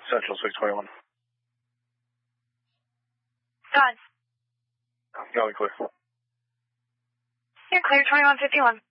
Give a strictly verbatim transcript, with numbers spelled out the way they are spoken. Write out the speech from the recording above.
Central six twenty-one. Done. Got me clear. You're clear, twenty-one fifty-one.